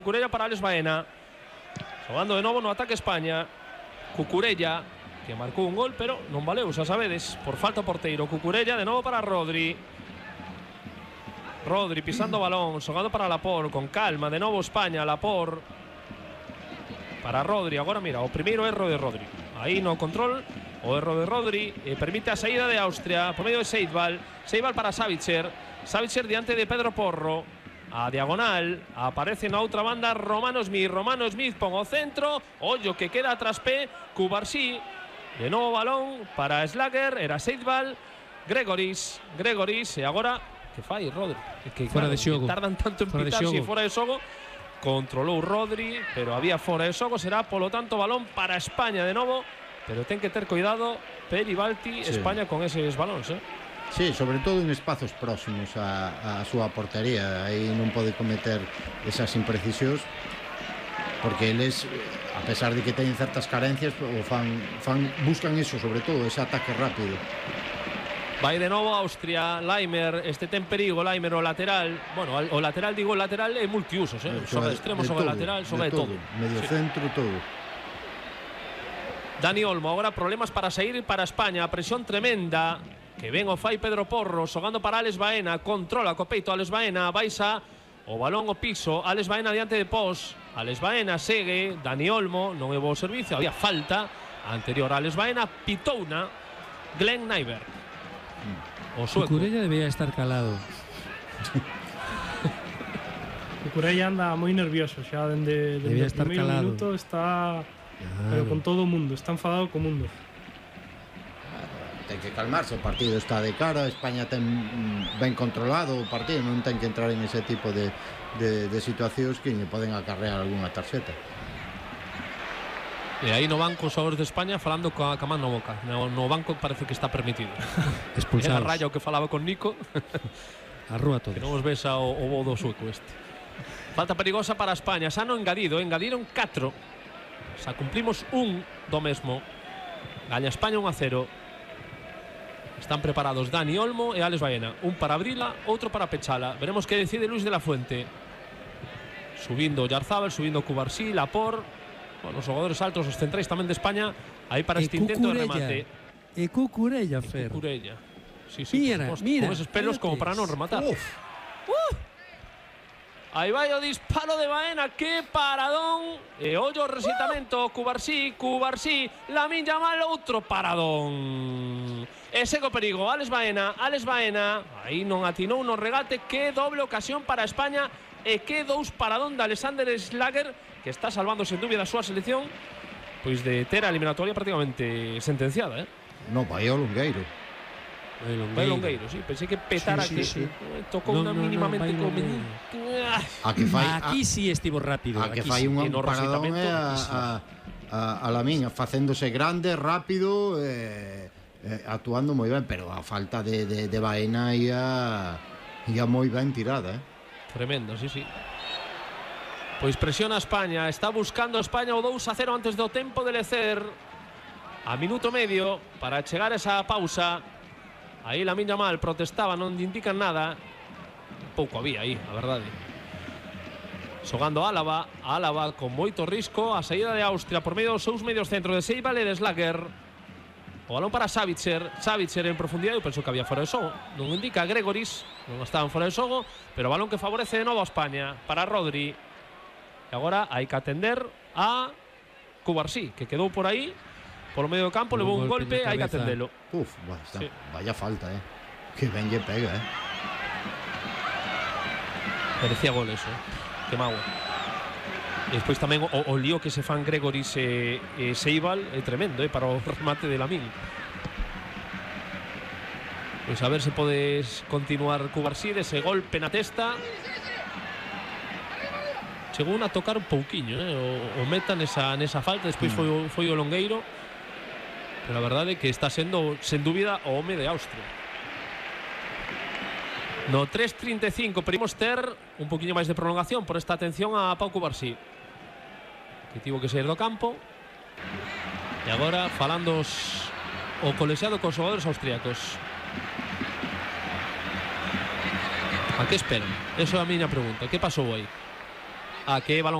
Cucurella para Alex Baena. Xogando de novo no ataque España. Cucurella, que marcou un gol, pero non valeu, xa sabedes, por falta porteiro. Cucurella de novo para Rodri. Rodri pisando o balón, xogando para Laporte, con calma, de novo España, Laporte para Rodri. Agora mira, o primeiro erro de Rodri. Aí no control, o erro de Rodri permite a saída de Austria por medio de Seidval. Seidval para Savitzer. Savitzer diante de Pedro Porro. A diagonal, aparece na outra banda Romano Smith pon o centro, ollo que queda tras pé, Cubarsí, de novo balón para Slager, era Seidval, Gregoris, e agora, que fai Rodri? Que fora de xogo. Tardan tanto en pitar, si fora de xogo, controlou Rodri, pero había fora de xogo, será polo tanto balón para España de novo, pero ten que ter cuidado Peribalti, sí. España con eses balóns, Sí, sobre todo en espazos próximos a súa portería. Aí non pode cometer esas imprecisións, porque eles, a pesar de que teñen certas carencias, buscan eso, sobre todo, ese ataque rápido. Vai de novo Austria, Laimer, este ten perigo, Laimer o lateral. Bueno, o lateral, digo, o lateral é multiusos, xoga de extremo, xoga de lateral, xoga de todo. Medio centro, todo. Dani Olmo, agora problemas para sair para España, presión tremenda. Que ven o fai Pedro Porro, xogando para Alex Baena, controla co peito Alex Baena, baixa o balón ao piso, Alex Baena diante de Pos, Alex Baena segue, Dani Olmo, non é bo servicio, había falta anterior a Alex Baena, pitouna Glenn Nyberg, o sueco. Cucurella debía estar calado. Cucurella anda moi nervioso xa dende o primeiro minuto, está pero con todo o mundo, está enfadado co mundo. Ten que calmarse, o partido está de cara, España ten ben controlado o partido, non ten que entrar en ese tipo de situacións que lle poden acarrear algunha tarxeta. E aí no banco os xogadores de España falando coa man na boca. No banco parece que está permitido. Expulsados. Era Raya o que falaba con Nico. A rúa todos. Que non os besa o bo do sueco este. Falta perigosa para España, xa no engadiron 4. Xa cumplimos un do mesmo. Gaña España 1-0. Están preparados Dani Olmo e Alex Baena. Un para abrila, outro para pechala. Veremos que decide Luis de la Fuente. Subindo Yarzábal, subindo Cubarsí, Laporte. Bueno, os xogadores altos, os centrais tamén de España. Aí para este intento de remate. E Cucurella, Fer. Cucurella. Sí, mira. Con esos pelos como para non rematar. Aí vai o disparo de Baena, que paradón. E ollo o resitamento, Cubarsí, Lamine Yamal, outro paradón. E segue o perigo, Alex Baena. Aí non atinou no regate, que doble ocasión para España. E que dous paradón de Alexander Slager, que está salvando sen dúbida a súa selección, pois de ter a eliminatoria prácticamente sentenciada, No, vai ao Longueiro. Vai Longueiro, sí, pensei que petara sí. Tocou unha mínimamente con aquí sí estivo rápido. Aquí fai un paradón a Lamine facéndose grande, rápido, actuando moi ben, pero a falta de Baena ia moi ben tirada, Tremendo, sí. Pois presiona a España, está buscando a España o 2-0 antes do tempo de lecer. A minuto medio para chegar a esa pausa. Aí Lamine Yamal protestaba, non indican nada. Pouco había aí, a verdade. Xogando Álava con moito risco. A saída de Austria por medio dos seus medios centros de Seidval e de Slager. O balón para Savitzer en profundidade. Eu penso que había fora de xogo. Non indica Gregoris, non estaban fora de xogo, pero balón que favorece de novo a España para Rodri. E agora hai que atender a Cubarsí, que quedou por aí polo medio do campo, levou un golpe, hai que atendelo. Vaya falta, que ben lle pega, Merecía gol eso, que mago. E despois tamén o lío que se fan Gregoris e Seidval é tremendo, para o remate de Lamine. Pois a ver se podes continuar Cubarsí dese golpe na testa. Chegou a tocar un pouquiño, o meta nesa falta, despois foi o Longueiro. Pero a verdade é que está sendo, sen dúbida, o home de Austria. No 3:35 pedimos ter un poquinho máis de prolongación por esta atención a Pau Cubarsí, que tivo que sair do campo. E agora falando o colexiado cos xogadores austríacos. A que esperan? Eso é a miña pregunta. Que pasou aí? a que balón